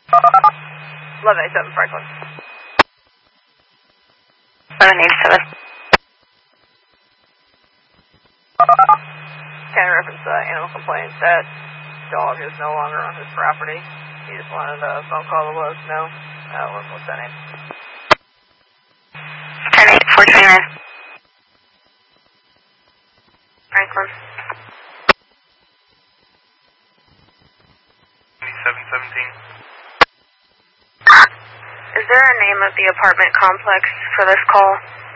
1187 Franklin. 787. Can I reference animal complaint that dog is no longer on his property? He just wanted a phone call to let us know. What's that name? 10429. Franklin. 717. Is there a name of the apartment complex for this call?